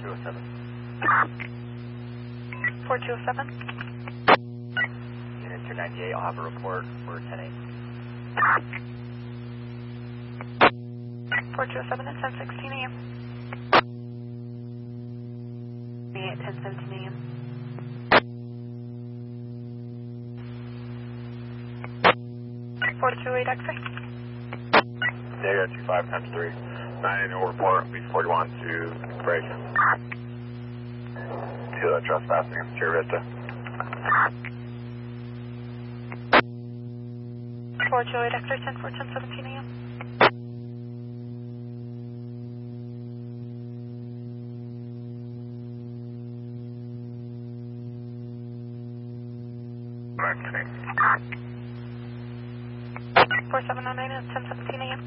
4207. 4207. Unit 298, I'll have a report for 10-8. 4207 and 1016 AM. 1017 AM. 428 X-ray. Data 25 times 3. 9 annual report, B41 to break. To trespassing in Sierra Vista. 428 X-ray 10 for 1017 AM. Right, 4709 and 1017 AM.